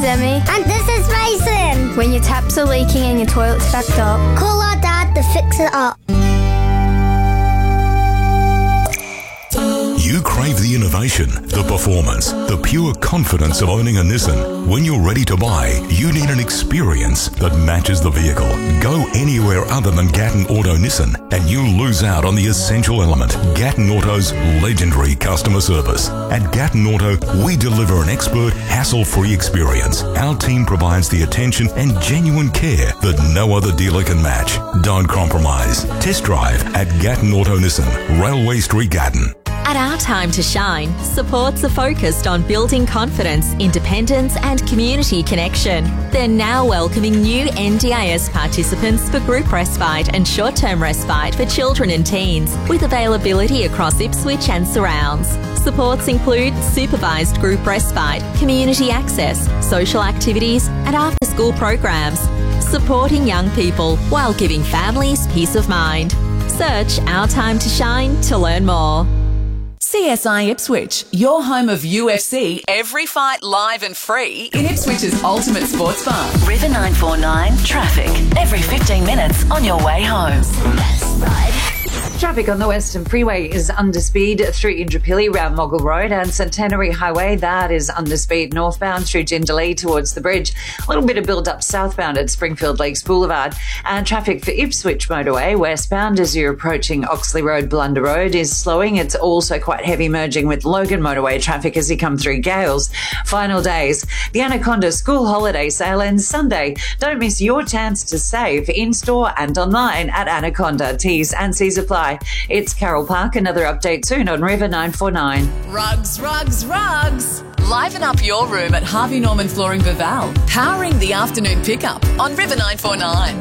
Demi. And this is Mason. When your taps are leaking and your toilet's backed up, call our dad to fix it up. You crave the innovation, the performance, the pure confidence of owning a Nissan. When you're ready to buy, you need an experience that matches the vehicle. Go anywhere other than Gatton Auto Nissan and you'll lose out on the essential element, Gatton Auto's legendary customer service. At Gatton Auto, we deliver an expert, hassle-free experience. Our team provides the attention and genuine care that no other dealer can match. Don't compromise. Test drive at Gatton Auto Nissan, Railway Street, Gatton. At Our Time to Shine, supports are focused on building confidence, independence and community connection. They're now welcoming new NDIS participants for group respite and short-term respite for children and teens, with availability across Ipswich and surrounds. Supports include supervised group respite, community access, social activities and after-school programs, supporting young people while giving families peace of mind. Search Our Time to Shine to learn more. CSI Ipswich, your home of UFC, every fight live and free in Ipswich's ultimate sports bar. River 949 traffic every 15 minutes on your way home. Traffic on the Western Freeway is under speed through Indooroopilly round Moggle Road, and Centenary Highway, that is under speed northbound through Jindalee towards the bridge. A little bit of build up southbound at Springfield Lakes Boulevard, and traffic for Ipswich Motorway westbound as you're approaching Oxley Road, Blunder Road is slowing. It's also quite heavy merging with Logan Motorway traffic as you come through Gales. Final days. The Anaconda School Holiday Sale ends Sunday. Don't miss your chance to save in-store and online at Anaconda. T's and C's apply. It's Carol Park. Another update soon on River 949. Rugs, rugs, rugs. Liven up your room at Harvey Norman Flooring Vival, powering the afternoon pickup on River 949.